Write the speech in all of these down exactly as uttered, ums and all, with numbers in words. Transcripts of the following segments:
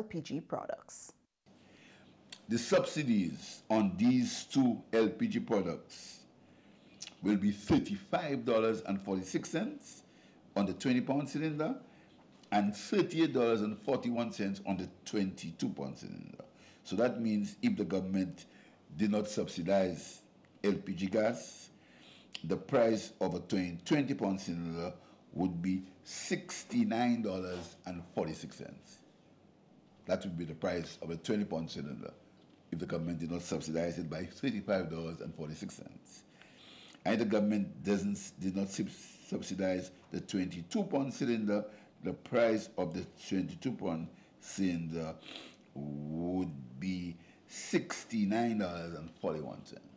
P G products. The subsidies on these two L P G products will be thirty-five dollars and forty-six cents on the twenty pound cylinder and thirty-eight dollars and forty-one cents on the twenty-two pound cylinder. So that means if the government did not subsidize L P G gas, the price of a twenty pound cylinder would be sixty-nine dollars and forty-six cents. That would be the price of a twenty pound cylinder if the government did not subsidize it by thirty-five dollars and forty-six cents. And the government doesn't did not subsidize the twenty-two pound cylinder, the price of the twenty-two pound cylinder would be sixty-nine dollars and forty-one cents.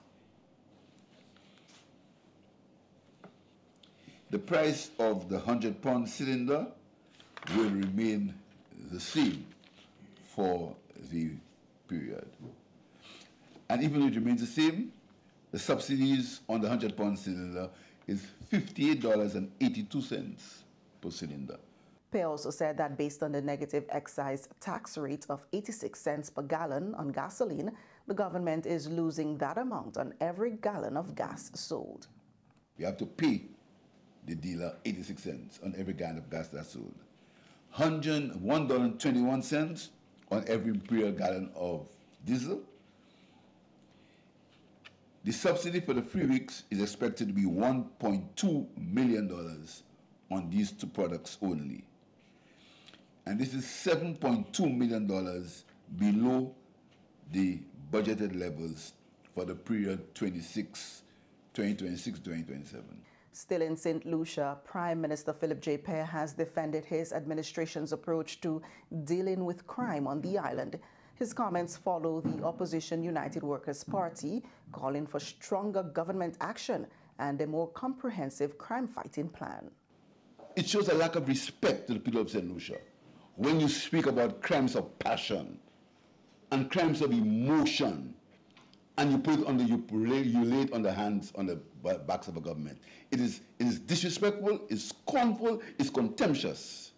The price of the one hundred pound cylinder will remain the same for the period. And even though it remains the same, the subsidies on the one hundred pound cylinder is fifty-eight dollars and eighty-two cents per cylinder. Pei also said that based on the negative excise tax rate of eighty-six cents per gallon on gasoline, the government is losing that amount on every gallon of gas sold. You have to pay the dealer eighty-six cents on every gallon of gas that's sold. one dollar and twenty-one cents on every imperial gallon of diesel. The subsidy for the three weeks is expected to be one point two million dollars on these two products only. And this is seven point two million dollars below the budgeted levels for the period twenty twenty-six to twenty twenty-seven. Still in Saint Lucia, Prime Minister Philip J. Payne has defended his administration's approach to dealing with crime on the island. His comments follow the opposition United Workers' Party calling for stronger government action and a more comprehensive crime-fighting plan. It shows a lack of respect to the people of Saint Lucia when you speak about crimes of passion and crimes of emotion, and you put it on the, you lay, you lay it on the hands, on the backs of the government. It is, it is disrespectful, it's scornful, it's contemptuous.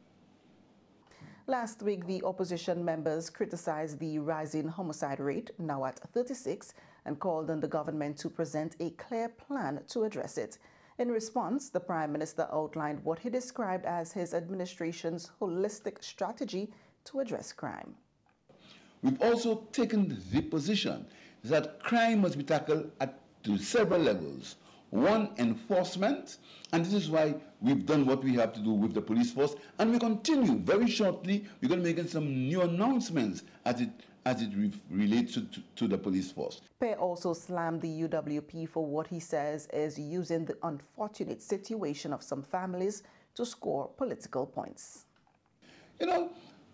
Last week, the opposition members criticized the rising homicide rate, now at thirty-six, and called on the government to present a clear plan to address it. In response, the Prime Minister outlined what he described as his administration's holistic strategy to address crime. We've also taken the position that crime must be tackled at several levels. One, enforcement, and this is why we've done what we have to do with the police force, and we continue. Very shortly, we're going to make some new announcements as it, as it re relates to, to, to the police force. Pei also slammed the U W P for what he says is using the unfortunate situation of some families to score political points. You know,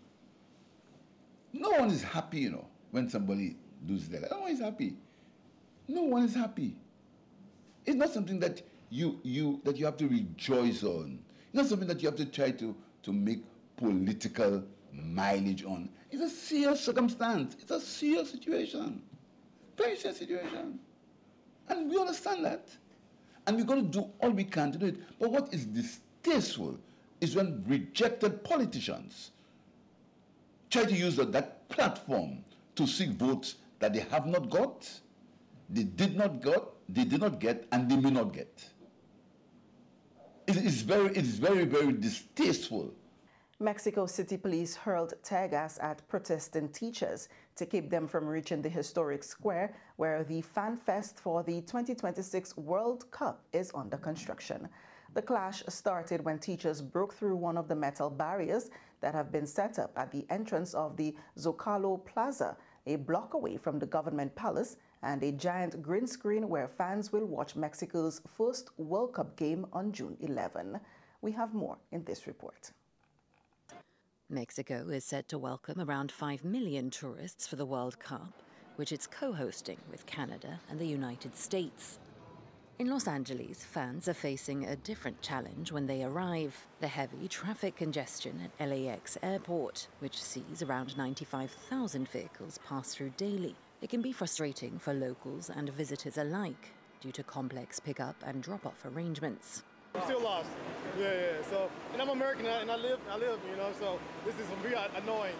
no one is happy, you know, when somebody loses their life. No one is happy. No one is happy. It's not something that you, you, that you have to rejoice on. It's not something that you have to try to, to make political mileage on. It's a serious circumstance. It's a serious situation. Very serious situation. And we understand that. And we're going to do all we can to do it. But what is distasteful is when rejected politicians try to use that, that platform to seek votes that they have not got, they did not got, they did not get, and they may not get. It is very, it is very, very distasteful. Mexico City Police hurled tear gas at protesting teachers to keep them from reaching the historic square where the Fan Fest for the twenty twenty-six World Cup is under construction. The clash started when teachers broke through one of the metal barriers that have been set up at the entrance of the Zocalo Plaza, a block away from the government palace, and a giant green screen where fans will watch Mexico's first World Cup game on June eleventh. We have more in this report. Mexico is set to welcome around five million tourists for the World Cup, which it's co-hosting with Canada and the United States. In Los Angeles, fans are facing a different challenge when they arrive: the heavy traffic congestion at L A X Airport, which sees around ninety-five thousand vehicles pass through daily. It can be frustrating for locals and visitors alike due to complex pick-up and drop-off arrangements. I'm still lost. Yeah, yeah. So, and I'm American, and I live, I live, you know. So this is really annoying.